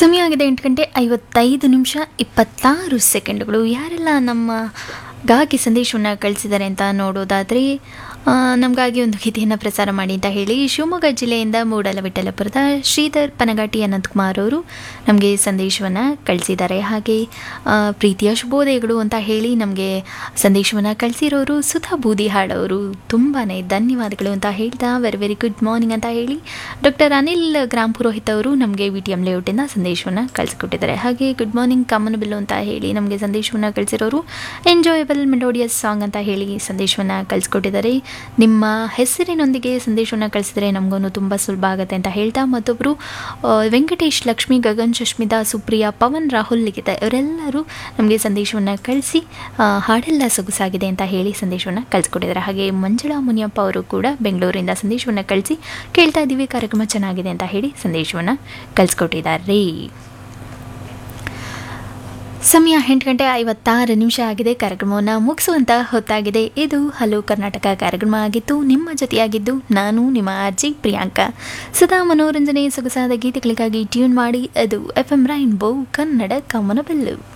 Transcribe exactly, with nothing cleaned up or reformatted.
ಸಮಯ ಆಗಿದೆ ಎಂಟು ಗಂಟೆ ಐವತ್ತೈದು ನಿಮಿಷ ಇಪ್ಪತ್ತಾರು ಸೆಕೆಂಡುಗಳು. ಯಾರೆಲ್ಲ ನಮ್ಮ ಗಾಗಿ ಸಂದೇಶವನ್ನು ಕಳಿಸಿದ್ದಾರೆ ಅಂತ ನೋಡೋದಾದರೆ, ನಮಗಾಗಿ ಒಂದು ಗೀತೆಯನ್ನು ಪ್ರಸಾರ ಮಾಡಿ ಅಂತ ಹೇಳಿ ಶಿವಮೊಗ್ಗ ಜಿಲ್ಲೆಯಿಂದ ಮೂಡಲವಿಠಲಪುರದ ಶ್ರೀಧರ್ ಪನಗಾಟಿ ಅನಂತಕುಮಾರ್ ಅವರು ನಮಗೆ ಸಂದೇಶವನ್ನು ಕಳಿಸಿದ್ದಾರೆ. ಹಾಗೆ ಪ್ರೀತಿಯ ಶುಭೋದಯಗಳು ಅಂತ ಹೇಳಿ ನಮಗೆ ಸಂದೇಶವನ್ನು ಕಳಿಸಿರೋರು ಸುಧಾ ಬೂದಿಹಾಳ್ ಅವರು ತುಂಬಾ ಧನ್ಯವಾದಗಳು ಅಂತ ಹೇಳ್ತಾ ವೆರಿ ವೆರಿ ಗುಡ್ ಮಾರ್ನಿಂಗ್ ಅಂತ ಹೇಳಿ ಡಾಕ್ಟರ್ ಅನಿಲ್ ಗ್ರಾಮ್ ಪುರೋಹಿತ್ ಅವರು ನಮಗೆ ವಿ ಟಿ ಎಂ ಲೇಔಟಿಂದ ಸಂದೇಶವನ್ನು ಕಳಿಸಿಕೊಟ್ಟಿದ್ದಾರೆ. ಹಾಗೆ ಗುಡ್ ಮಾರ್ನಿಂಗ್ ಕಮ್ಮನಬಿಲ್ಲು ಅಂತ ಹೇಳಿ ನಮಗೆ ಸಂದೇಶವನ್ನು ಕಳಿಸಿರೋರು ಎಂಜಾಯಬಲ್ ಮೆಲೋಡಿಯಸ್ ಸಾಂಗ್ ಅಂತ ಹೇಳಿ ಸಂದೇಶವನ್ನು ಕಳಿಸ್ಕೊಟ್ಟಿದ್ದಾರೆ. ನಿಮ್ಮ ಹೆಸರಿನೊಂದಿಗೆ ಸಂದೇಶವನ್ನು ಕಳಿಸಿದರೆ ನಮಗೂ ತುಂಬ ಸುಲಭ ಆಗುತ್ತೆ ಅಂತ ಹೇಳ್ತಾ ಮತ್ತೊಬ್ಬರು ವೆಂಕಟೇಶ್, ಲಕ್ಷ್ಮಿ, ಗಗನ್, ಸುಷ್ಮಿತಾ, ಸುಪ್ರಿಯಾ, ಪವನ್, ರಾಹುಲ್, ಲಿಖಿತ ಇವರೆಲ್ಲರೂ ನಮಗೆ ಸಂದೇಶವನ್ನು ಕಳಿಸಿ ಹಾಡೆಲ್ಲ ಸೊಗಸಾಗಿದೆ ಅಂತ ಹೇಳಿ ಸಂದೇಶವನ್ನು ಕಳಿಸ್ಕೊಟ್ಟಿದ್ದಾರೆ. ಹಾಗೆ ಮಂಜುಳಾ ಮುನಿಯಪ್ಪ ಅವರು ಕೂಡ ಬೆಂಗಳೂರಿಂದ ಸಂದೇಶವನ್ನು ಕಳಿಸಿ ಕೇಳ್ತಾ ಇದ್ದೀವಿ ಕಾರ್ಯಕ್ರಮ ಚೆನ್ನಾಗಿದೆ ಅಂತ ಹೇಳಿ ಸಂದೇಶವನ್ನು ಕಳಿಸ್ಕೊಟ್ಟಿದ್ದಾರೆ. ಸಮಯ ಎಂಟು ಗಂಟೆ ಐವತ್ತಾರು ನಿಮಿಷ ಆಗಿದೆ. ಕಾರ್ಯಕ್ರಮವನ್ನು ಮುಗಿಸುವಂತ ಹೊತ್ತಾಗಿದೆ. ಇದು ಹಲೋ ಕರ್ನಾಟಕ ಕಾರ್ಯಕ್ರಮ ಆಗಿತ್ತು. ನಿಮ್ಮ ಜೊತೆಯಾಗಿದ್ದು ನಾನು ನಿಮ್ಮ ಅರ್ಜಿ ಪ್ರಿಯಾಂಕಾ. ಸದಾ ಮನೋರಂಜನೆ ಸೊಗಸಾದ ಗೀತೆಗಳಿಗಾಗಿ ಟ್ಯೂನ್ ಮಾಡಿ. ಅದು ಎಫ್ ಎಂ ರೈನ್ಬೋ ಕನ್ನಡ ಕಮನಬೆಲ್ಲು.